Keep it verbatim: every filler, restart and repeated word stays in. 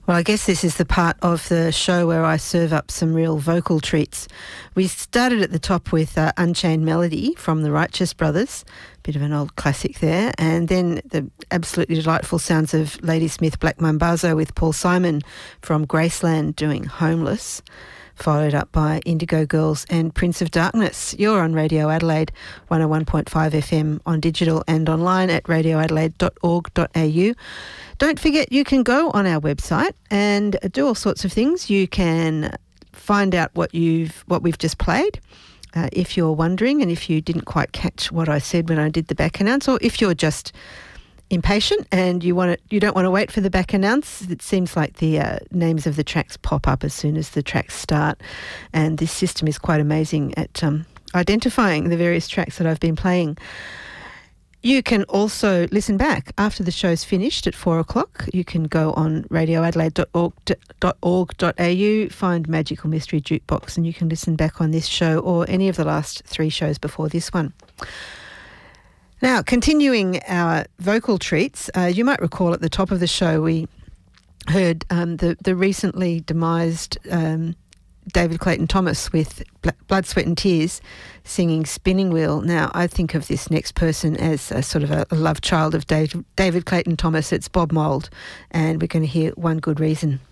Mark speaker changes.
Speaker 1: Well, I guess this is the part of the show where I serve up some real vocal treats. We started at the top with uh, Unchained Melody from the Righteous Brothers, bit of an old classic there, and then the absolutely delightful sounds of Ladysmith Black Mambazo with Paul Simon from Graceland doing Homeless, followed up by Indigo Girls and Prince of Darkness. You're on Radio Adelaide, one oh one point five F M on digital and online at radio adelaide dot org dot a u. Don't forget, you can go on our website and do all sorts of things. You can find out what you've what we've just played, uh, if you're wondering, and if you didn't quite catch what I said when I did the back announce, or if you're just impatient and you want to, you don't want to wait for the back announce. It seems like the uh, names of the tracks pop up as soon as the tracks start, and this system is quite amazing at um, identifying the various tracks that I've been playing. You can also listen back after the show's finished at four o'clock. You can go on radio adelaide dot org dot a u, find Magical Mystery Jukebox, and you can listen back on this show or any of the last three shows before this one. Now, continuing our vocal treats, uh, you might recall at the top of the show we heard um, the, the recently demised um, David Clayton Thomas with Blood, Sweat and Tears singing Spinning Wheel. Now, I think of this next person as a sort of a, a love child of Dave, David Clayton Thomas. It's Bob Mould, and we're going to hear One Good Reason.